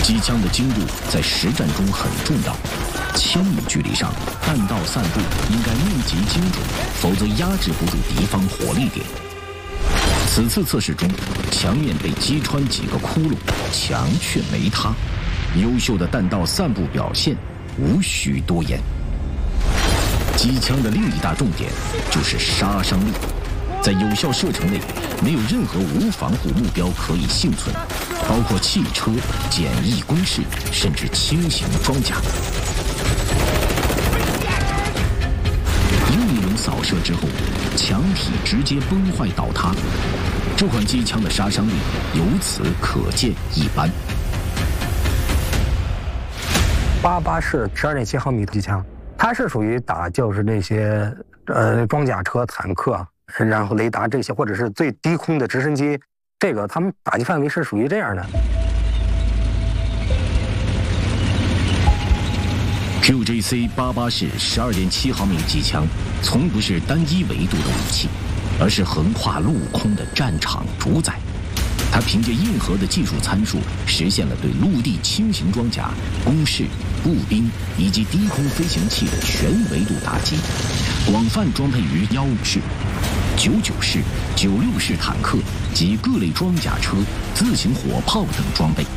机枪的精度在实战中很重要。千米距离上，弹道散布应该密集精准，否则压制不住敌方火力点。此次测试中，墙面被击穿几个窟窿，墙却没塌。优秀的弹道散布表现，无需多言。机枪的另一大重点就是杀伤力，在有效射程内，没有任何无防护目标可以幸存，包括汽车、简易工事，甚至轻型装甲。又一轮扫射之后，墙体直接崩坏倒塌。这款机枪的杀伤力由此可见一斑。 88式12.7毫米机枪，它是属于打就是那些装甲车、坦克，然后雷达这些，或者是最低空的直升机，这个他们打击范围是属于这样的。 QJC 88式12.7毫米机枪从不是单一维度的武器，而是横跨陆空的战场主宰。它凭借硬核的技术参数，实现了对陆地轻型装甲、工事、步兵以及低空飞行器的全维度打击，广泛装配于15式、99式、96式坦克及各类装甲车、自行火炮等装备。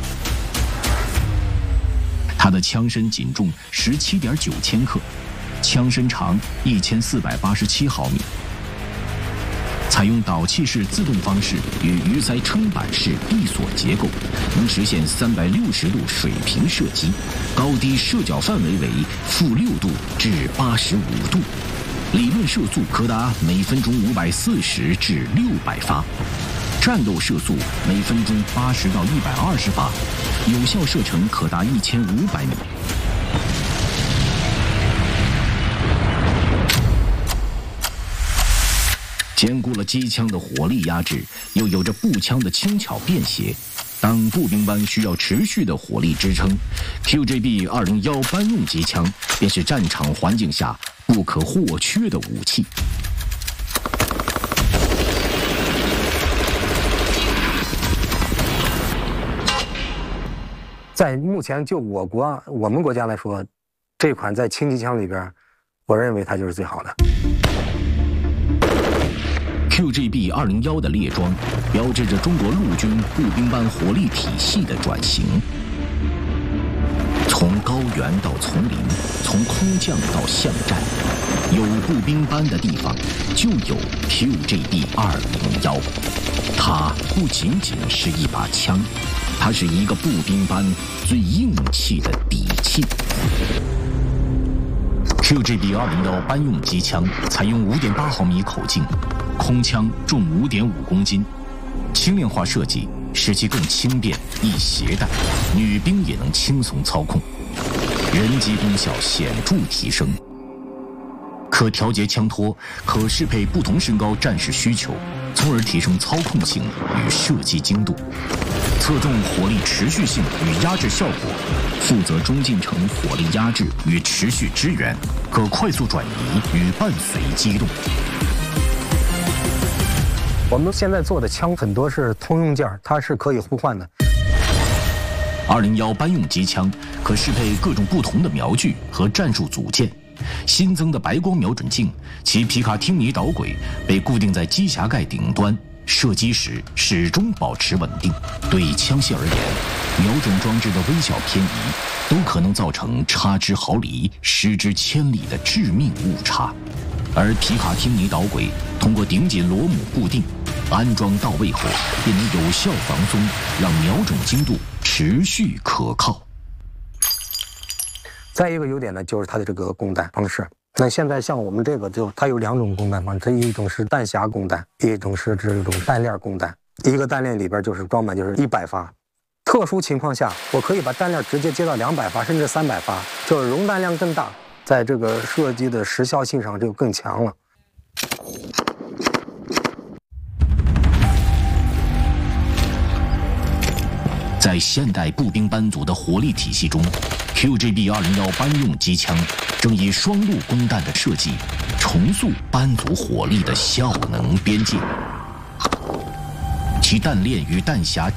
它的枪身仅重17.9千克，枪身长1487毫米。采用导气式自动方式与鱼鳃撑板式闭锁结构，能实现360度水平射击，高低射角范围为-6度至85度，理论射速可达每分钟540至600发，战斗射速每分钟80到120发，有效射程可达1500米。兼顾了机枪的火力压制，又有着步枪的轻巧便携。当步兵班需要持续的火力支撑 ，QJB 201班用机枪便是战场环境下不可或缺的武器。 在目前就我们国家来说，这款在轻机枪里边，我认为它就是最好的。 QJB 201的列装，标志着中国陆军步兵班火力体系的转型。从高原到丛林，从空降到巷战，有步兵班的地方就有 QJB 201。它不仅仅是一把枪，它是一个步兵班最硬气的底气。QJB 201班用机枪采用5.8毫米口径，空枪重5.5公斤，轻量化设计使其更轻便易携带，女兵也能轻松操控，人机功效显著提升。可调节枪托，可适配不同身高战士需求，从而提升操控性与射击精度。侧重火力持续性与压制效果，负责中近程火力压制与持续支援，可快速转移与伴随机动。 我们现在做的枪很多是通用件，它是可以互换的。 201班用机枪可适配各种不同的瞄具和战术组件。新增的白光瞄准镜，其皮卡汀尼导轨被固定在机匣盖顶端，射击时始终保持稳定。对枪械而言，瞄准装置的微小偏移都可能造成差之毫厘、失之千里的致命误差。而皮卡汀尼导轨通过顶紧螺母固定，安装到位后便能有效防松，让瞄准精度持续可靠。 再一个优点呢，就是它的这个供弹方式。那现在像我们这个它有2种供弹方式，它一种是弹匣供弹，一种是这种弹链供弹。一个弹链里边就是装满就是100发，特殊情况下我可以把弹链直接接到200发甚至300发，就是容弹量更大，在这个射击的时效性上就更强了。 在现代步兵班组的火力体系中，QJB 201班用机枪正以双路供弹的设计，重塑班组火力的效能边界。其弹链与弹匣